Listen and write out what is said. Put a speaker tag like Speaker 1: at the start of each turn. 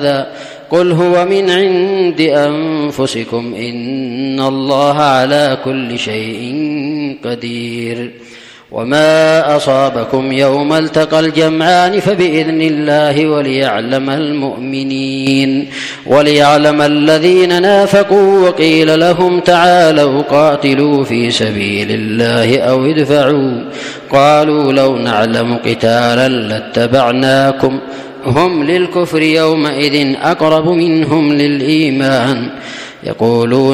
Speaker 1: قل هو من عند أنفسكم إن الله على كل شيء قدير. وما أصابكم يوم التقى الجمعان فبإذن الله وليعلم الذين نافقوا وقيل لهم تعالوا قاتلوا في سبيل الله أو ادفعوا قالوا لو نعلم قتالا لاتبعناكم هم للكفر يومئذ أقرب منهم للإيمان يقولون